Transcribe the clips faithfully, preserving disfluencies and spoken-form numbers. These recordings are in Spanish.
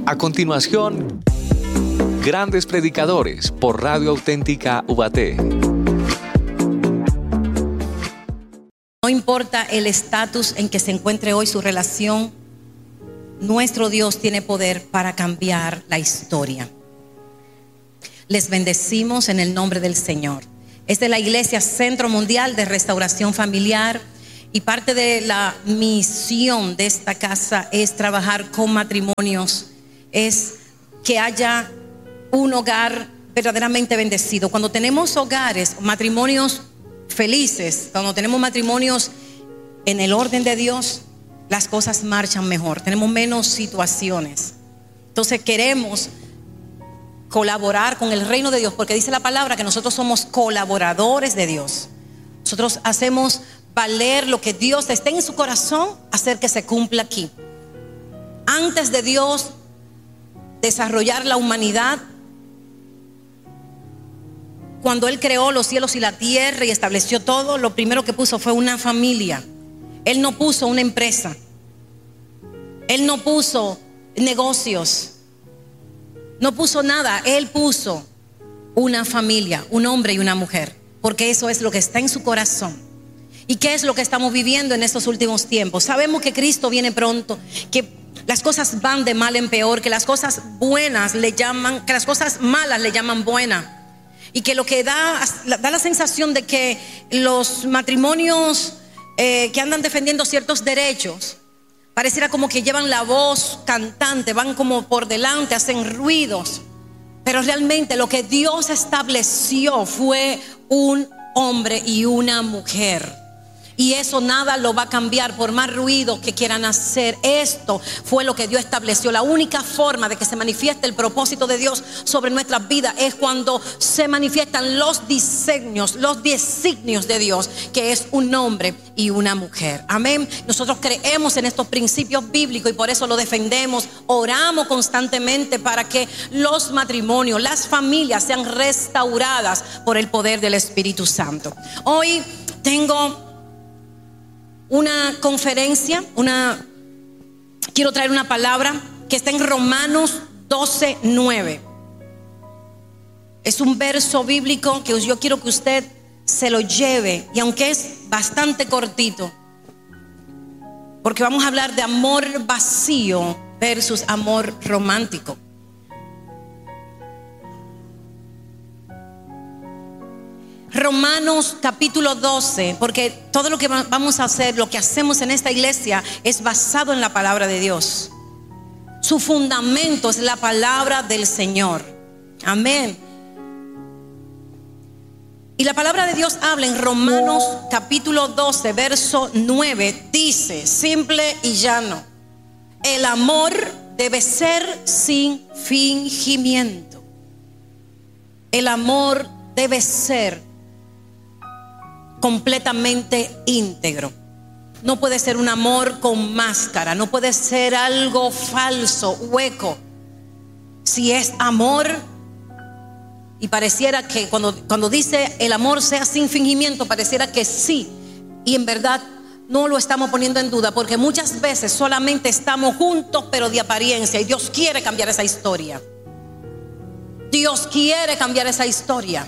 A continuación, Grandes Predicadores por Radio Auténtica Ubaté. No importa el estatus en que se encuentre hoy su relación, nuestro Dios tiene poder para cambiar la historia. Les bendecimos en el nombre del Señor. Esta es la Iglesia Centro Mundial de Restauración Familiar y parte de la misión de esta casa es trabajar con matrimonios, es que haya un hogar verdaderamente bendecido. Cuando tenemos hogares, matrimonios felices, cuando tenemos matrimonios en el orden de Dios, las cosas marchan mejor, tenemos menos situaciones. Entonces queremos colaborar con el reino de Dios, porque dice la palabra que nosotros somos colaboradores de Dios. Nosotros hacemos valer lo que Dios está en su corazón, hacer que se cumpla aquí. Antes de Dios desarrollar la humanidad, cuando Él creó los cielos y la tierra y estableció todo, lo primero que puso fue una familia. Él no puso una empresa, Él no puso negocios, no puso nada. Él puso una familia, un hombre y una mujer, porque eso es lo que está en su corazón. ¿Y qué es lo que estamos viviendo en estos últimos tiempos? Sabemos que Cristo viene pronto, que las cosas van de mal en peor, que las cosas buenas le llaman, que las cosas malas le llaman buenas, y que lo que da, da la sensación de que los matrimonios eh, que andan defendiendo ciertos derechos pareciera como que llevan la voz cantante, van como por delante, hacen ruidos, pero realmente lo que Dios estableció fue un hombre y una mujer. Y eso nada lo va a cambiar por más ruido que quieran hacer. Esto fue lo que Dios estableció. La única forma de que se manifieste el propósito de Dios sobre nuestras vidas es cuando se manifiestan los diseños, los designios de Dios, que es un hombre y una mujer. Amén. Nosotros creemos en estos principios bíblicos y por eso lo defendemos. Oramos constantemente para que los matrimonios, las familias sean restauradas por el poder del Espíritu Santo. Hoy tengo una conferencia, una quiero traer una palabra que está en Romanos doce nueve. Es un verso bíblico que yo quiero que usted se lo lleve, y aunque es bastante cortito, porque vamos a hablar de amor vacío versus amor romántico. Romanos capítulo doce, porque todo lo que vamos a hacer, lo que hacemos en esta iglesia es basado en la palabra de Dios. Su fundamento es la palabra del Señor. Amén. Y la palabra de Dios habla en Romanos capítulo doce, verso nueve, dice, simple y llano: el amor debe ser sin fingimiento. El amor debe ser completamente íntegro. No puede ser un amor con máscara, no puede ser algo falso, hueco. Si es amor, y pareciera que cuando, cuando dice el amor sea sin fingimiento, pareciera que sí, y en verdad no lo estamos poniendo en duda, porque muchas veces solamente estamos juntos pero de apariencia, y Dios quiere cambiar esa historia. Dios quiere cambiar esa historia.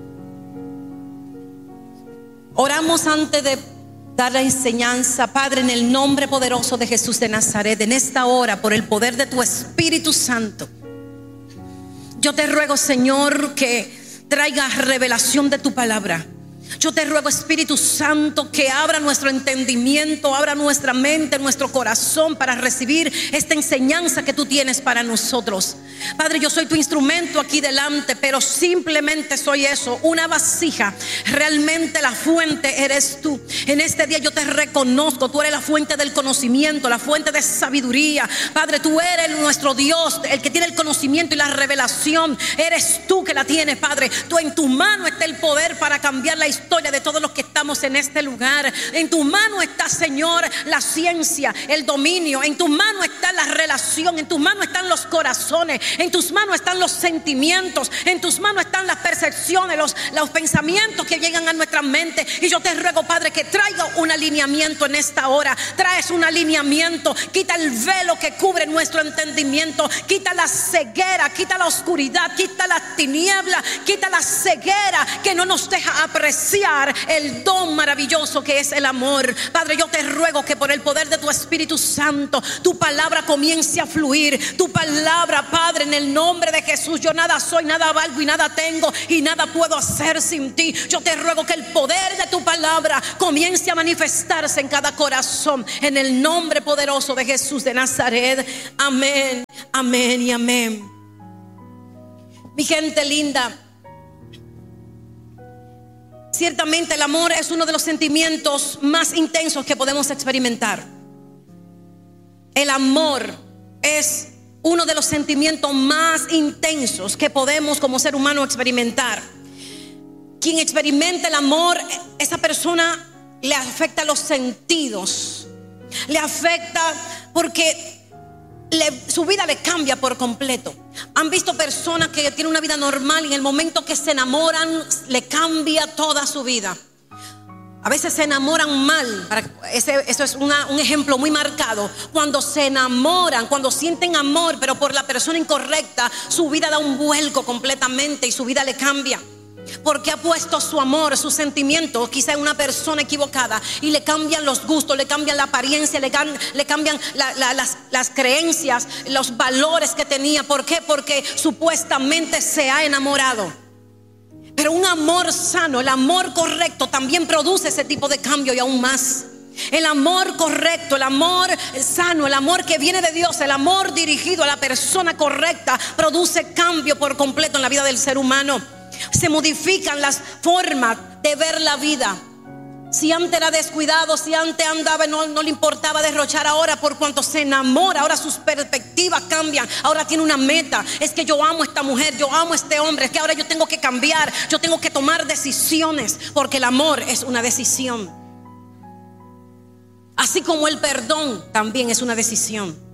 Oramos antes de dar la enseñanza. Padre, en el nombre poderoso de Jesús de Nazaret, en esta hora, por el poder de tu Espíritu Santo, yo te ruego, Señor, que traigas revelación de tu palabra. Yo te ruego, Espíritu Santo, que abra nuestro entendimiento, abra nuestra mente, nuestro corazón para recibir esta enseñanza que tú tienes para nosotros. Padre, yo soy tu instrumento aquí delante, pero simplemente soy eso, una vasija. Realmente la fuente eres tú. En este día yo te reconozco, tú eres la fuente del conocimiento, la fuente de sabiduría. Padre, tú eres nuestro Dios, el que tiene el conocimiento y la revelación. Eres tú que la tienes, Padre. Tú, en tu mano está el poder para cambiar la historia de todos los que estamos en este lugar. En tu mano está, Señor, la ciencia, el dominio. En tu mano está la relación. En tus manos están los corazones. En tus manos están los sentimientos. En tus manos está están las percepciones, los, los pensamientos que llegan a nuestra mente. Y yo te ruego, Padre, que traiga un alineamiento en esta hora. Traes un alineamiento, quita el velo que cubre nuestro entendimiento, quita la ceguera, quita la oscuridad, quita la tiniebla, quita la ceguera que no nos deja apreciar el don maravilloso que es el amor. Padre, yo te ruego que por el poder de tu Espíritu Santo, tu palabra comience a fluir. Tu palabra, Padre, en el nombre de Jesús. Yo nada soy, nada valgo y nada tengo y nada puedo hacer sin ti. Yo te ruego que el poder de tu palabra comience a manifestarse en cada corazón, en el nombre poderoso de Jesús de Nazaret. Amén, amén y amén. Mi gente linda, ciertamente el amor es uno de los sentimientos más intensos que podemos experimentar. El amor es uno de los sentimientos más intensos que podemos como ser humano experimentar. Quien experimenta el amor, esa persona le afecta los sentidos, le afecta porque le, su vida le cambia por completo. Han visto personas que tienen una vida normal y en el momento que se enamoran le cambia toda su vida. A veces se enamoran mal. Ese, eso es una, un ejemplo muy marcado. Cuando se enamoran, cuando sienten amor, pero por la persona incorrecta, su vida da un vuelco completamente y su vida le cambia. Porque ha puesto su amor, sus sentimientos quizá en una persona equivocada y le cambian los gustos, le cambian la apariencia, le, le cambian la, la, las, las creencias, los valores que tenía. ¿Por qué? Porque supuestamente se ha enamorado. Pero un amor sano, el amor correcto también produce ese tipo de cambio y aún más. El amor correcto, el amor sano, el amor que viene de Dios, el amor dirigido a la persona correcta produce cambio por completo en la vida del ser humano. Se modifican las formas de ver la vida. Si antes era descuidado, si antes andaba y no, no le importaba derrochar, ahora por cuanto se enamora, ahora sus perspectivas cambian. Ahora tiene una meta: es que yo amo a esta mujer, yo amo a este hombre, es que ahora yo tengo que cambiar, yo tengo que tomar decisiones, porque el amor es una decisión. Así como el perdón también es una decisión.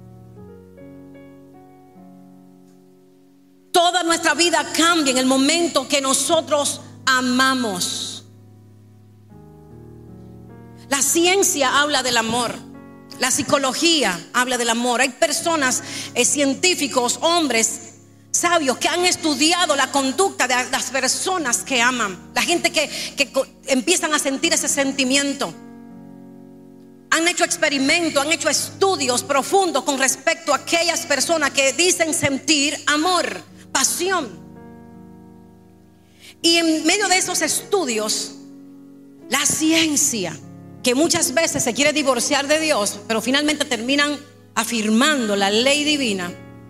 Toda nuestra vida cambia en el momento que nosotros amamos. La ciencia habla del amor, la psicología habla del amor. Hay personas, eh, científicos, hombres sabios que han estudiado la conducta de las personas que aman. La gente que, que empiezan a sentir ese sentimiento. Han hecho experimentos, han hecho estudios profundos con respecto a aquellas personas que dicen sentir amor, pasión. Y en medio de esos estudios, la ciencia, que muchas veces se quiere divorciar de Dios, pero finalmente terminan afirmando la ley divina,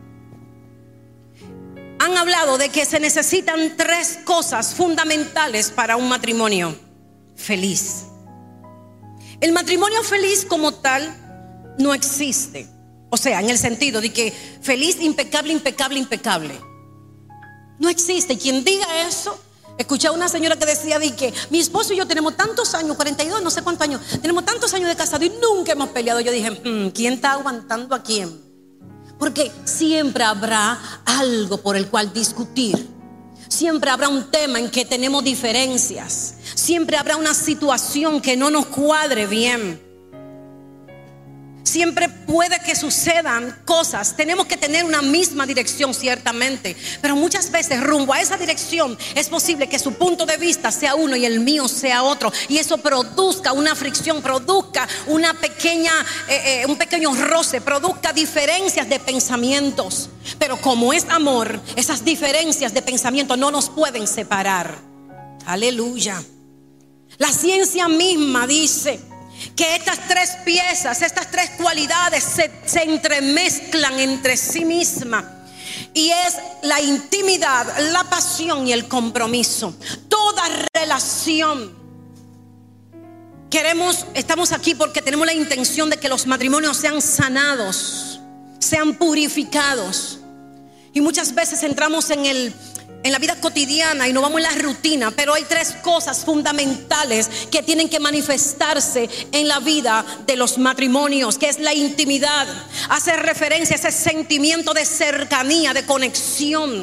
han hablado de que se necesitan tres cosas fundamentales para un matrimonio feliz. El matrimonio feliz como tal no existe. O sea, en el sentido de que feliz, impecable, impecable, impecable. No existe. Quien diga eso, escuché a una señora que decía de que mi esposo y yo tenemos tantos años, cuarenta y dos, no sé cuántos años, tenemos tantos años de casado y nunca hemos peleado. Yo dije, hmm, ¿quién está aguantando a quién? Porque siempre habrá algo por el cual discutir. Siempre habrá un tema en que tenemos diferencias. Siempre habrá una situación que no nos cuadre bien. Siempre puede que sucedan cosas. Tenemos que tener una misma dirección, ciertamente, pero muchas veces rumbo a esa dirección es posible que su punto de vista sea uno y el mío sea otro, y eso produzca una fricción, produzca una pequeña, eh, eh, un pequeño roce, produzca diferencias de pensamientos. Pero como es amor, esas diferencias de pensamiento no nos pueden separar. Aleluya. La ciencia misma dice que estas tres piezas, estas tres cualidades se, se entremezclan entre sí mismas. Y es la intimidad, la pasión y el compromiso. Toda relación. Queremos, estamos aquí porque tenemos la intención de que los matrimonios sean sanados, sean purificados. Y muchas veces entramos en el en la vida cotidiana y nos vamos en la rutina, pero hay tres cosas fundamentales que tienen que manifestarse en la vida de los matrimonios, que es la intimidad. Hace referencia a ese sentimiento de cercanía, de conexión.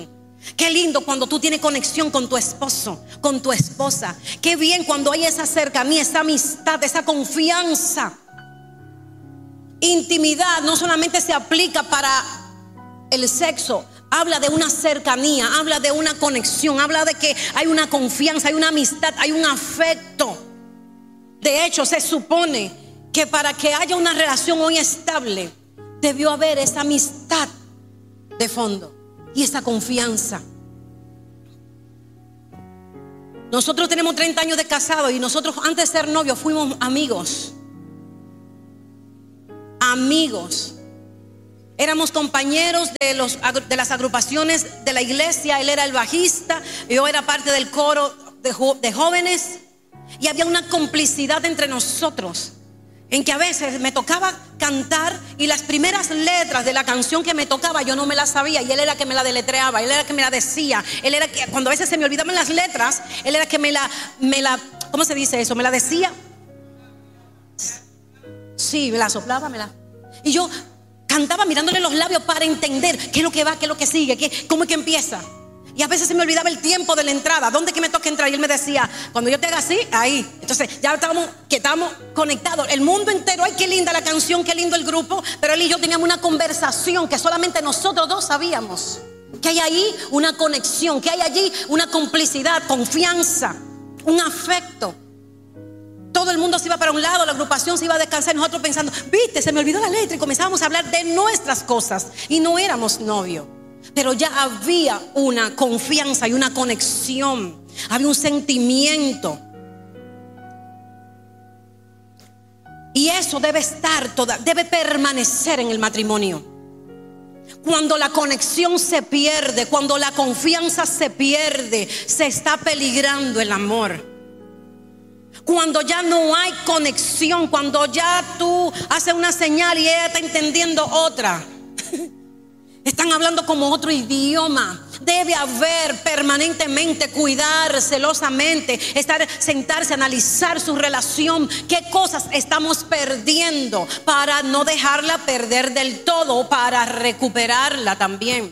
Qué lindo cuando tú tienes conexión con tu esposo, con tu esposa. Qué bien cuando hay esa cercanía, esa amistad, esa confianza. Intimidad no solamente se aplica para el sexo, habla de una cercanía, habla de una conexión, habla de que hay una confianza, hay una amistad, hay un afecto. De hecho, se supone que para que haya una relación hoy estable, debió haber esa amistad de fondo y esa confianza. Nosotros tenemos treinta años de casado y nosotros antes de ser novios fuimos amigos. Amigos. Éramos compañeros de, los, de las agrupaciones de la iglesia. Él era el bajista, yo era parte del coro de, jo, de jóvenes. Y había una complicidad entre nosotros, en que a veces me tocaba cantar y las primeras letras de la canción que me tocaba yo no me las sabía, y él era que me la deletreaba, él era que me la decía, él era que cuando a veces se me olvidaban las letras, él era que me la, me la, ¿cómo se dice eso? Me la decía. Sí, me la soplaba, me la. Y yo cantaba mirándole los labios para entender qué es lo que va, qué es lo que sigue, qué, cómo es que empieza. Y a veces se me olvidaba el tiempo de la entrada, dónde que me toca entrar. Y él me decía, cuando yo te haga así, ahí. Entonces ya estábamos, que estábamos conectados. El mundo entero, ay, qué linda la canción, qué lindo el grupo. Pero él y yo teníamos una conversación que solamente nosotros dos sabíamos. Que hay ahí una conexión, que hay allí una complicidad, confianza, un afecto. Todo el mundo se iba para un lado, la agrupación se iba a descansar, nosotros pensando, viste, se me olvidó la letra. Y comenzábamos a hablar de nuestras cosas. Y no éramos novios, pero ya había una confianza y una conexión. Había un sentimiento. Y eso debe estar toda, debe permanecer en el matrimonio. Cuando la conexión se pierde, cuando la confianza se pierde, se está peligrando el amor. Cuando ya no hay conexión, cuando ya tú haces una señal y ella está entendiendo otra. Están hablando como otro idioma. Debe haber permanentemente, cuidar celosamente, estar, sentarse, analizar su relación. ¿Qué cosas estamos perdiendo para no dejarla perder del todo, para recuperarla también?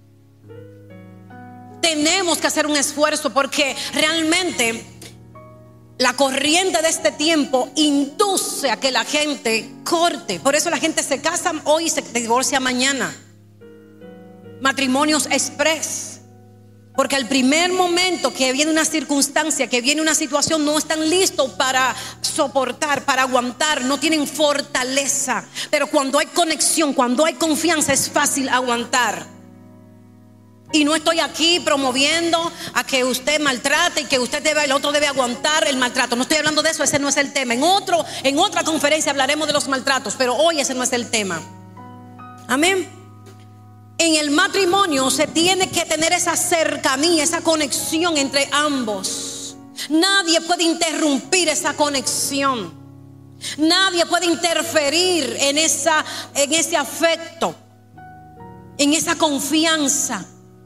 Tenemos que hacer un esfuerzo porque realmente la corriente de este tiempo induce a que la gente corte. Por eso la gente se casa hoy y se divorcia mañana. Matrimonios express, porque al primer momento que viene una circunstancia, que viene una situación, no están listos para soportar, para aguantar, no tienen fortaleza. Pero cuando hay conexión, cuando hay confianza, es fácil aguantar. Y no estoy aquí promoviendo a que usted maltrate y que usted debe, el otro debe aguantar el maltrato. No estoy hablando de eso, ese no es el tema. En otro, en otra conferencia hablaremos de los maltratos, pero hoy ese no es el tema. Amén. En el matrimonio se tiene que tener esa cercanía, esa conexión entre ambos. Nadie puede interrumpir esa conexión. Nadie puede interferir en, esa, en ese afecto, en esa confianza.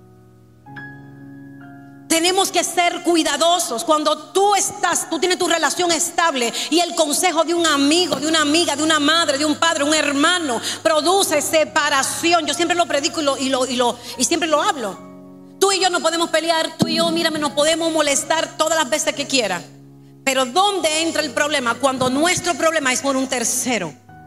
Tenemos que ser cuidadosos. Cuando tú estás, tú tienes tu relación estable y el consejo de un amigo, de una amiga, de una madre, de un padre, un hermano produce separación. Yo siempre lo predico y, lo, y, lo, y, lo, y siempre lo hablo. Tú y yo no podemos pelear, tú y yo, mírame, nos podemos molestar todas las veces que quiera. Pero ¿dónde entra el problema? Cuando nuestro problema es por un tercero.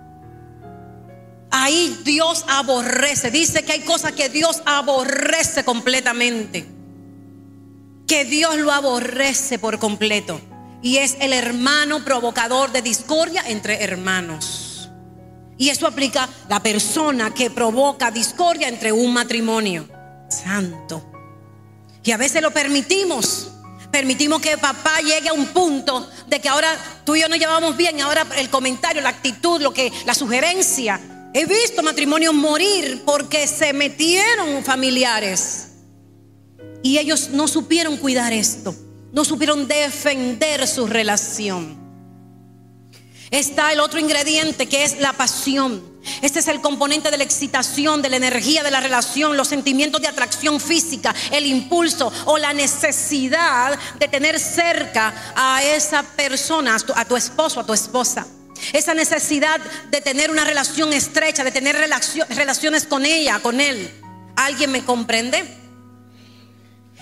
Ahí Dios aborrece. Dice que hay cosas que Dios aborrece completamente, que Dios lo aborrece por completo, y es el hermano provocador de discordia entre hermanos. Y eso aplica a la persona que provoca discordia entre un matrimonio. Santo. Y a veces lo permitimos. Permitimos que papá llegue a un punto de que ahora tú y yo nos llevamos bien, ahora el comentario, la actitud, lo que, la sugerencia. He visto matrimonios morir porque se metieron familiares y ellos no supieron cuidar esto, no supieron defender su relación. Está el otro ingrediente, que es la pasión. Este es el componente de la excitación, de la energía de la relación, los sentimientos de atracción física, el impulso o la necesidad de tener cerca a esa persona, a tu, a tu esposo, a tu esposa. Esa necesidad de tener una relación estrecha, de tener relación, relaciones con ella, con él. ¿Alguien me comprende?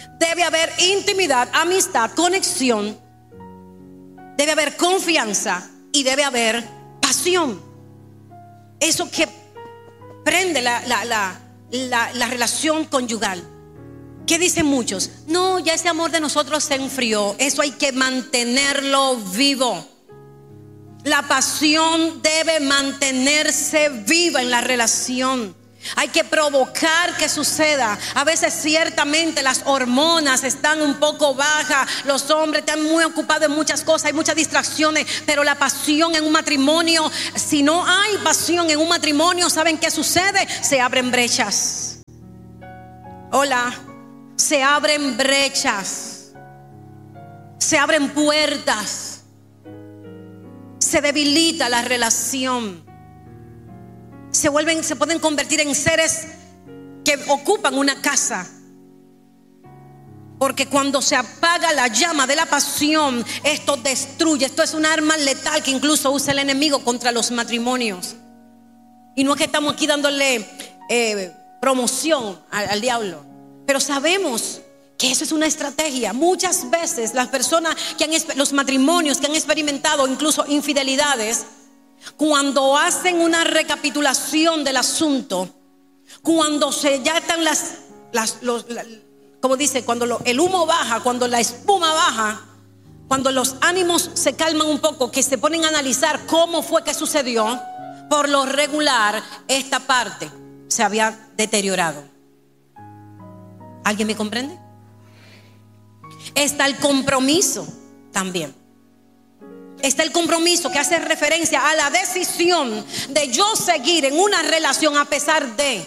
Debe haber intimidad, amistad, conexión. Debe haber confianza y debe haber pasión. Eso que prende la, la, la, la, la relación conyugal. ¿Qué dicen muchos? No, ya ese amor de nosotros se enfrió. Eso hay que mantenerlo vivo. La pasión debe mantenerse viva en la relación. Hay que provocar que suceda. A veces ciertamente las hormonas están un poco bajas, los hombres están muy ocupados en muchas cosas, hay muchas distracciones, pero la pasión en un matrimonio, si no hay pasión en un matrimonio, ¿saben qué sucede? Se abren brechas. Hola, se abren brechas, se abren puertas, se debilita la relación. Se vuelven, se pueden convertir en seres que ocupan una casa. Porque cuando se apaga la llama de la pasión, esto destruye. Esto es un arma letal que incluso usa el enemigo contra los matrimonios. Y no es que estamos aquí dándole eh, promoción al, al diablo, pero sabemos que eso es una estrategia. Muchas veces las personas que han, los matrimonios que han experimentado incluso infidelidades, cuando hacen una recapitulación del asunto, cuando se ya están las, las los, la, como dice, cuando lo, el humo baja, cuando la espuma baja, cuando los ánimos se calman un poco, que se ponen a analizar cómo fue que sucedió, por lo regular esta parte se había deteriorado. ¿Alguien me comprende? Está el compromiso también. Está el compromiso que hace referencia a la decisión de yo seguir en una relación a pesar de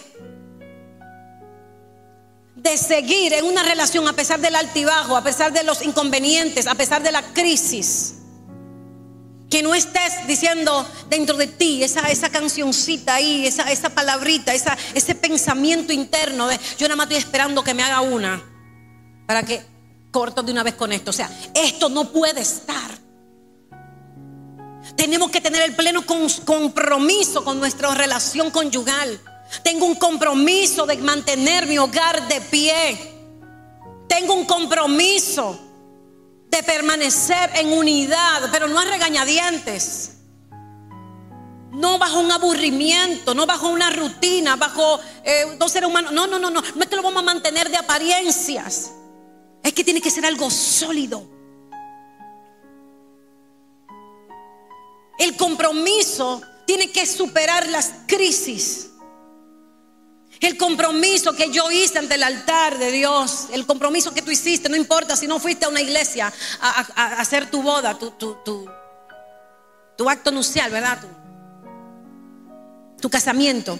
De seguir en una relación a pesar del altibajo, a pesar de los inconvenientes, a pesar de la crisis. Que no estés diciendo dentro de ti esa, esa cancioncita ahí, esa, esa palabrita, esa, ese pensamiento interno de yo nada más estoy esperando que me haga una para que corto de una vez con esto. O sea, esto no puede estar. Tenemos que tener el pleno compromiso con nuestra relación conyugal. Tengo un compromiso de mantener mi hogar de pie. Tengo un compromiso de permanecer en unidad, pero no a regañadientes. No bajo un aburrimiento, no bajo una rutina, bajo eh, dos seres humanos. No, no, no, no. No es que lo vamos a mantener de apariencias. Es que tiene que ser algo sólido. El compromiso tiene que superar las crisis. El compromiso que yo hice ante el altar de Dios, el compromiso que tú hiciste, no importa si no fuiste a una iglesia a, a, a hacer tu boda, tu, tu, tu, tu acto nupcial, ¿verdad? Tu, tu casamiento.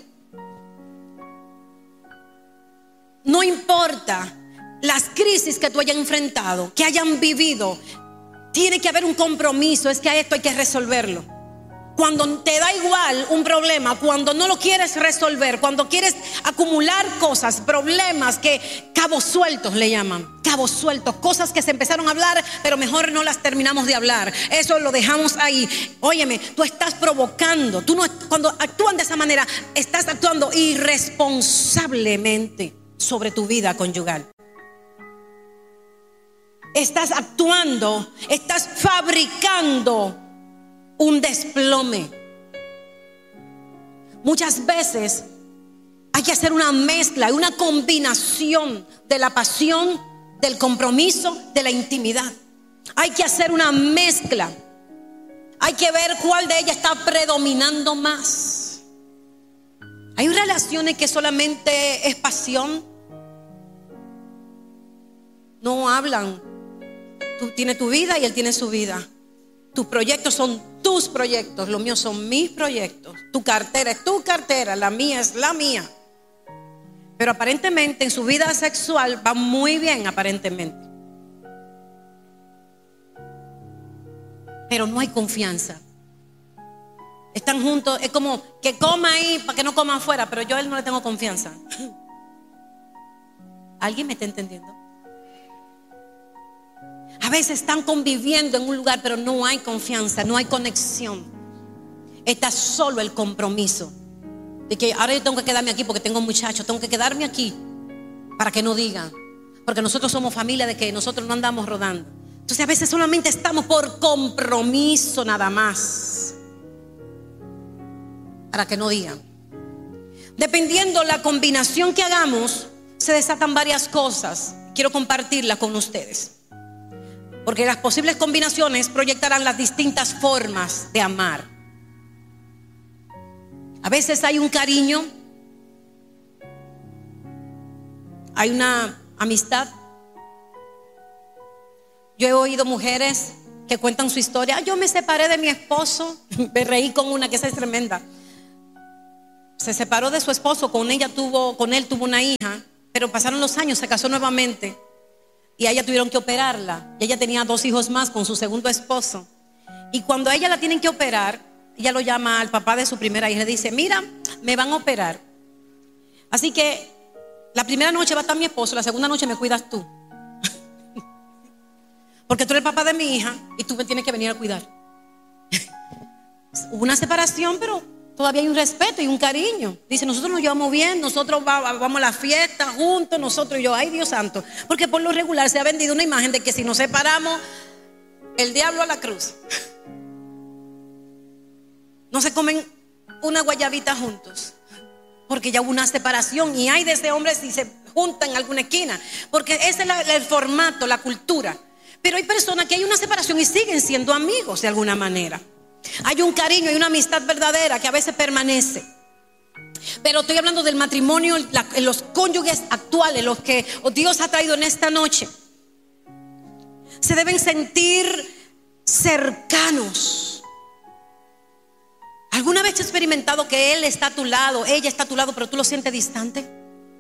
No importa las crisis que tú hayas enfrentado, que hayan vivido. Tiene que haber un compromiso, es que a esto hay que resolverlo. Cuando te da igual un problema, cuando no lo quieres resolver, cuando quieres acumular cosas, problemas que cabos sueltos le llaman, cabos sueltos, cosas que se empezaron a hablar, pero mejor no las terminamos de hablar. Eso lo dejamos ahí. Óyeme, tú estás provocando, tú no, cuando actúan de esa manera, estás actuando irresponsablemente sobre tu vida conyugal. Estás actuando, estás fabricando un desplome. Muchas veces hay que hacer una mezcla, una combinación de la pasión, del compromiso, de la intimidad. Hay que hacer una mezcla. Hay que ver cuál de ellas está predominando más. Hay relaciones que solamente es pasión. No hablan. Tú tienes tu vida y él tiene su vida. Tus proyectos son tus proyectos, los míos son mis proyectos. Tu cartera es tu cartera, la mía es la mía. Pero aparentemente en su vida sexual va muy bien, aparentemente. Pero no hay confianza. Están juntos, es como que coma ahí para que no coma afuera, pero yo a él no le tengo confianza. ¿Alguien me está entendiendo? A veces están conviviendo en un lugar, pero no hay confianza, no hay conexión. Está solo el compromiso de que ahora yo tengo que quedarme aquí porque tengo muchachos, tengo que quedarme aquí para que no digan, Porque nosotros somos familia de que nosotros no andamos rodando. Entonces a veces solamente estamos por compromiso nada más. Para que no digan. Dependiendo la combinación que hagamos, se desatan varias cosas. Quiero compartirlas con ustedes. Porque las posibles combinaciones proyectarán las distintas formas de amar. A veces hay un cariño, hay una amistad. Yo he oído mujeres que cuentan su historia. Yo me separé de mi esposo. Me reí con una que esa es tremenda. Se separó de su esposo, con ella tuvo, con él tuvo una hija, pero pasaron los años, se casó nuevamente y a ella tuvieron que operarla. Y ella tenía dos hijos más con su segundo esposo. Y cuando a ella la tienen que operar, ella lo llama al papá de su primera hija y le dice: mira, me van a operar. Así que la primera noche va a estar mi esposo, la segunda noche me cuidas tú. Porque tú eres el papá de mi hija y tú me tienes que venir a cuidar. Hubo una separación, pero todavía hay un respeto y un cariño. Dice: nosotros nos llevamos bien, nosotros vamos a la fiesta juntos, nosotros y yo. Ay, Dios santo. Porque por lo regular se ha vendido una imagen de que si nos separamos, el diablo a la cruz. No se comen una guayabita juntos, porque ya hubo una separación. Y hay de ese hombre si se juntan en alguna esquina, porque ese es la, el formato, la cultura. Pero hay personas que hay una separación y siguen siendo amigos de alguna manera. Hay un cariño, hay una amistad verdadera que a veces permanece. Pero estoy hablando del matrimonio, la, los cónyuges actuales, los que Dios ha traído en esta noche. Se deben sentir cercanos. ¿Alguna vez has experimentado que él está a tu lado, ella está a tu lado, pero tú lo sientes distante?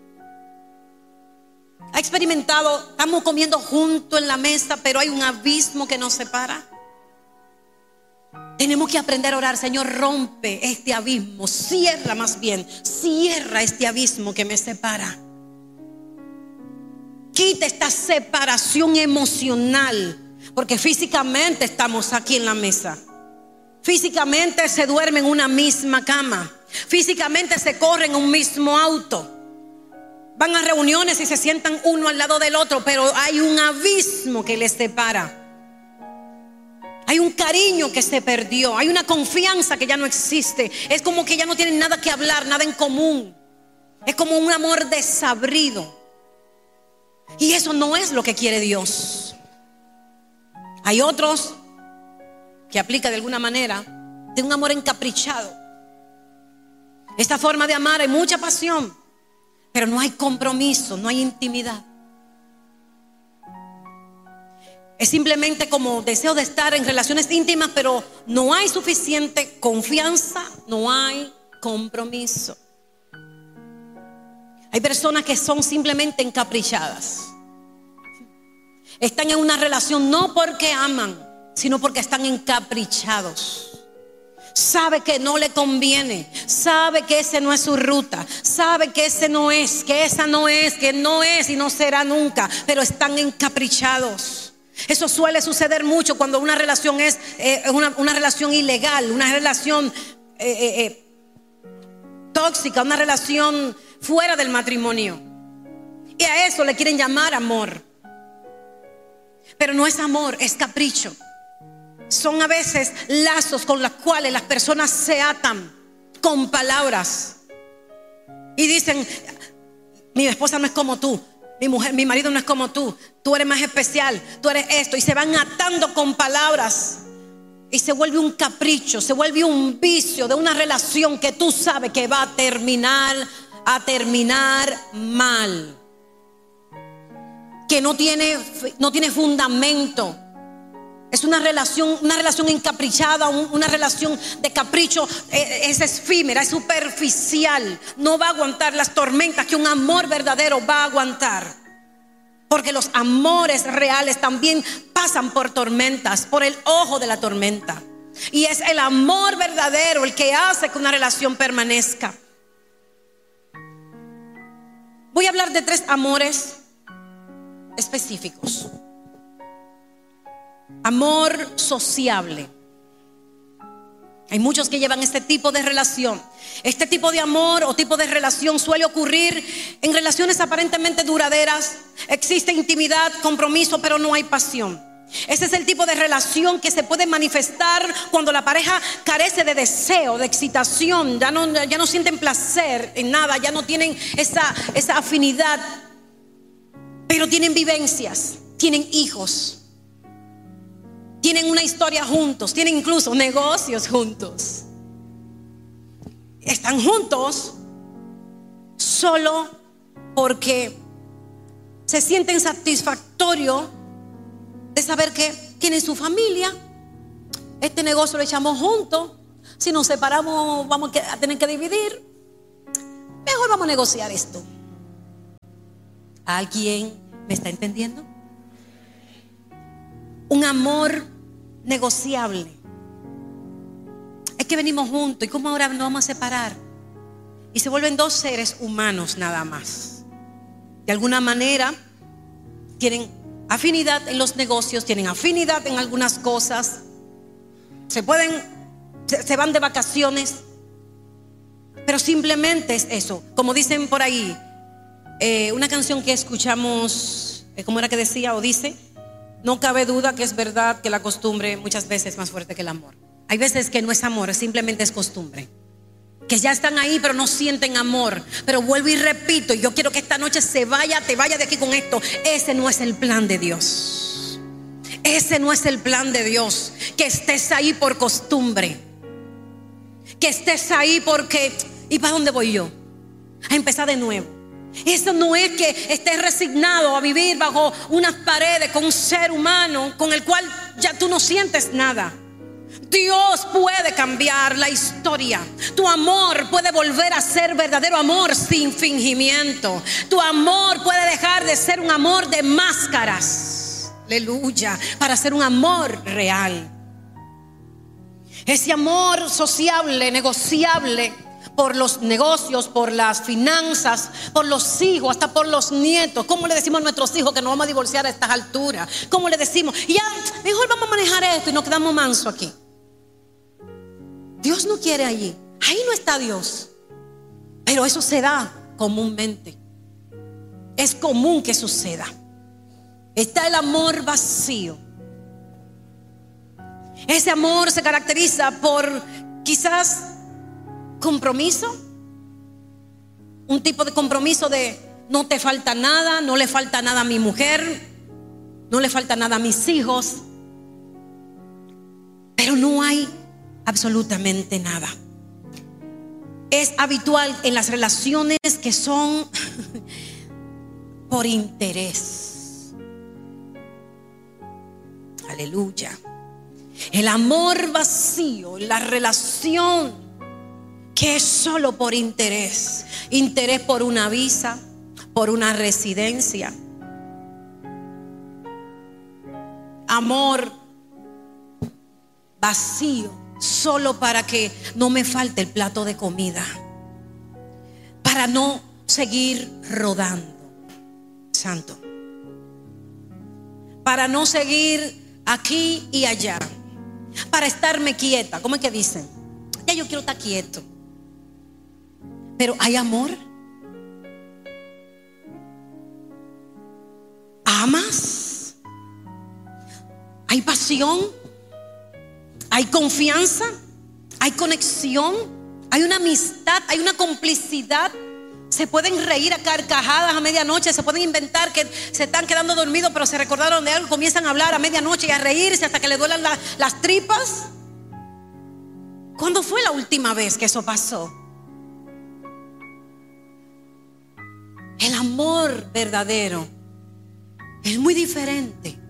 ¿Ha experimentado, estamos comiendo juntos en la mesa, pero hay un abismo que nos separa? Tenemos que aprender a orar: Señor, rompe este abismo, cierra más bien, cierra este abismo que me separa. Quita esta separación emocional, porque físicamente estamos aquí en la mesa. Físicamente se duerme en una misma cama. Físicamente se corre en un mismo auto. Van a reuniones y se sientan uno al lado del otro, pero hay un abismo que les separa. Hay un cariño que se perdió, hay una confianza que ya no existe. Es como que ya no tienen nada que hablar, nada en común. Es como un amor desabrido. Y eso no es lo que quiere Dios. Hay otros que aplica de alguna manera de un amor encaprichado. Esta forma de amar hay mucha pasión, pero no hay compromiso, no hay intimidad. Es simplemente como deseo de estar en relaciones íntimas, pero no hay suficiente confianza, no hay compromiso. Hay personas que son simplemente encaprichadas. Están en una relación no porque aman, sino porque están encaprichados. Sabe que no le conviene, sabe que ese no es su ruta, sabe que ese no es, que esa no es, que no es y no será nunca, pero están encaprichados. Eso suele suceder mucho cuando una relación es eh, una, una relación ilegal, una relación eh, eh, eh, tóxica, una relación fuera del matrimonio. Y a eso le quieren llamar amor. Pero no es amor, es capricho. Son a veces lazos con los cuales las personas se atan con palabras y dicen: mi esposa no es como tú, mi mujer, mi marido no es como tú, tú eres más especial, tú eres esto. Y se van atando con palabras y se vuelve un capricho, se vuelve un vicio de una relación que tú sabes que va a terminar, a terminar mal, que no tiene, no tiene fundamento. Es una relación, una relación encaprichada, una relación de capricho. Es efímera, es superficial. No va a aguantar las tormentas que un amor verdadero va a aguantar. Porque los amores reales también pasan por tormentas, por el ojo de la tormenta. Y es el amor verdadero el que hace que una relación permanezca. Voy a hablar de tres amores específicos. Amor sociable. Hay muchos que llevan este tipo de relación. Este tipo de amor o tipo de relación suele ocurrir en relaciones aparentemente duraderas. Existe intimidad, compromiso, pero no hay pasión. Ese es el tipo de relación que se puede manifestar cuando la pareja carece de deseo, de excitación. Ya no, ya no sienten placer en nada, ya no tienen esa, esa afinidad. Pero tienen vivencias, tienen hijos, tienen una historia juntos, tienen incluso negocios juntos. Están juntos solo porque se sienten satisfactorios de saber que tienen su familia. Este negocio lo echamos juntos. Si nos separamos vamos a tener que dividir. Mejor vamos a negociar esto. ¿Alguien me está entendiendo? Un amor negociable. Es que venimos juntos y cómo ahora nos vamos a separar. Y se vuelven dos seres humanos nada más. De alguna manera tienen afinidad en los negocios, tienen afinidad en algunas cosas. Se pueden, se, se van de vacaciones. Pero simplemente es eso. Como dicen por ahí, eh, una canción que escuchamos, eh, ¿cómo era que decía o dice? No cabe duda que es verdad que la costumbre muchas veces es más fuerte que el amor. Hay veces que no es amor, simplemente es costumbre. Que ya están ahí pero no sienten amor. Pero vuelvo y repito, yo quiero que esta noche se vaya, te vaya de aquí con esto. Ese no es el plan de Dios. Ese no es el plan de Dios. Que estés ahí por costumbre. Que estés ahí porque, ¿y para dónde voy yo? A empezar de nuevo. Eso no es que estés resignado a vivir bajo unas paredes con un ser humano con el cual ya tú no sientes nada. Dios puede cambiar la historia. Tu amor puede volver a ser verdadero amor sin fingimiento. Tu amor puede dejar de ser un amor de máscaras, aleluya, para ser un amor real. Ese amor sociable, negociable, por los negocios, por las finanzas, por los hijos, hasta por los nietos. ¿Cómo le decimos a nuestros hijos que nos vamos a divorciar a estas alturas? ¿Cómo le decimos? Y ya, mejor vamos a manejar esto y nos quedamos manso aquí. Dios no quiere allí. Ahí no está Dios. Pero eso se da comúnmente. Es común que suceda. Está el amor vacío. Ese amor se caracteriza por quizás compromiso, un tipo de compromiso de no te falta nada, no le falta nada a mi mujer, no le falta nada a mis hijos, pero no hay absolutamente nada. Es habitual en las relaciones que son por interés. Aleluya. El amor vacío, la relación que es solo por interés. Interés por una visa, por una residencia. Amor vacío, solo para que no me falte el plato de comida, para no seguir rodando. Santo. Para no seguir aquí y allá, para estarme quieta. ¿Cómo es que dicen? Ya yo quiero estar quieto. Pero ¿hay amor? ¿Amas? ¿Hay pasión? ¿Hay confianza? ¿Hay conexión? ¿Hay una amistad? ¿Hay una complicidad? Se pueden reír a carcajadas a medianoche. Se pueden inventar que se están quedando dormidos, pero se recordaron de algo. Comienzan a hablar a medianoche y a reírse hasta que le duelan la, las tripas. ¿Cuándo fue la última vez que eso pasó? El amor verdadero es muy diferente.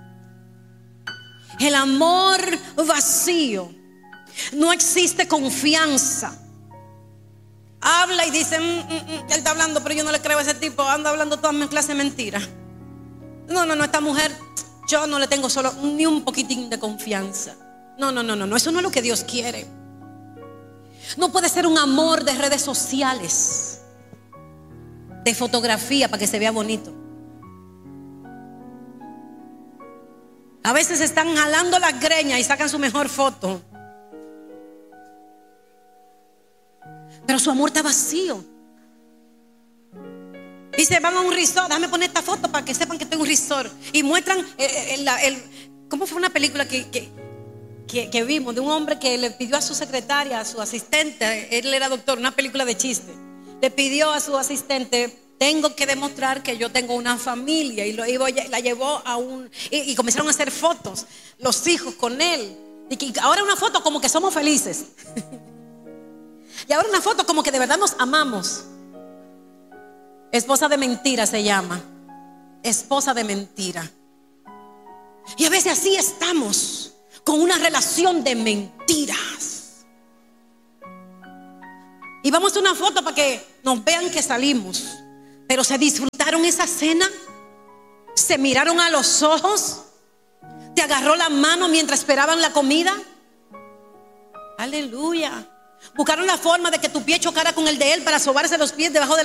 El amor vacío, no existe confianza. Habla y dice, mm, mm, mm, él está hablando, pero yo no le creo a ese tipo. Anda hablando toda mi clase de mentiras. No, no, no, esta mujer, yo no le tengo solo ni un poquitín de confianza. No, no, no, no, no, eso no es lo que Dios quiere. No puede ser un amor de redes sociales, de fotografía para que se vea bonito. A veces están jalando las greñas y sacan su mejor foto. pero su amor está vacío. Dice, van a un resort, déjame poner esta foto para que sepan que tengo un resort. Y muestran el, el, el, ¿cómo fue una película que, que, que, que vimos? De un hombre que le pidió a su secretaria, a su asistente, él era doctor, una película de chiste. Le pidió a su asistente, tengo que demostrar que yo tengo una familia. Y lo, y la llevó a un, y, y comenzaron a hacer fotos, los hijos con él. Y que ahora una foto como que somos felices. Y ahora una foto como que de verdad nos amamos. Esposa de mentira se llama. Esposa de mentira. Y a veces así estamos, con una relación de mentiras. Y vamos a una foto para que nos vean que salimos. Pero se disfrutaron esa cena. Se miraron a los ojos. Te agarró la mano mientras esperaban la comida. Aleluya. Buscaron la forma de que tu pie chocara con el de él para sobarse los pies debajo de